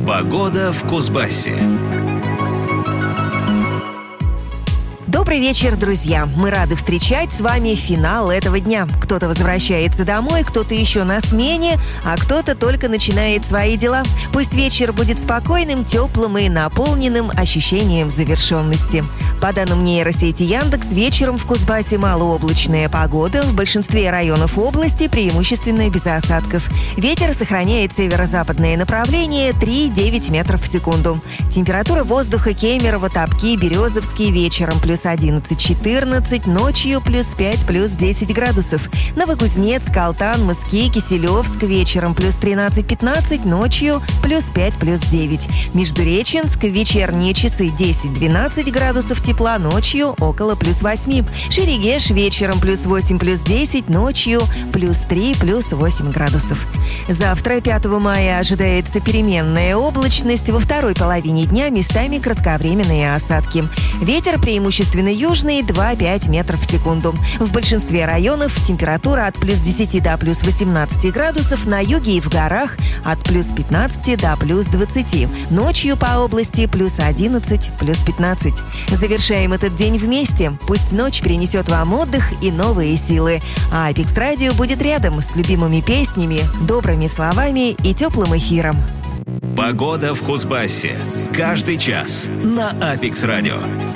Погода в Кузбассе. Добрый вечер, друзья! Мы рады встречать с вами финал этого дня. Кто-то возвращается домой, кто-то еще на смене, а кто-то только начинает свои дела. Пусть вечер будет спокойным, теплым и наполненным ощущением завершенности. По данным нейросети Яндекс, вечером в Кузбассе малооблачная погода. В большинстве районов области преимущественно без осадков. Ветер сохраняет северо-западное направление 3,9 метров в секунду. Температура воздуха Кемерово, Топки, Березовский вечером плюс 11-14, ночью плюс 5, плюс 10 градусов. Новокузнецк, Алтан, Мыски, Киселевск вечером плюс 13-15, ночью плюс 5, плюс 9. Междуреченск в вечерние часы 10-12 градусов тепла, ночью около плюс 8. Шерегеш вечером плюс 8, плюс 10, ночью плюс 3, плюс 8 градусов. Завтра, 5 мая, ожидается переменная облачность. Во второй половине дня местами кратковременные осадки. Ветер преимущественно южный 2-5 метров в секунду. В большинстве районов температура от плюс 10 до плюс 18 градусов, на юге и в горах от плюс 15 до плюс 20. Ночью по области плюс 11, плюс 15. Завершаем этот день вместе. Пусть ночь принесет вам отдых и новые силы. А Апекс Радио будет рядом с любимыми песнями, добрыми словами и теплым эфиром. Погода в Кузбассе. Каждый час на Апекс Радио.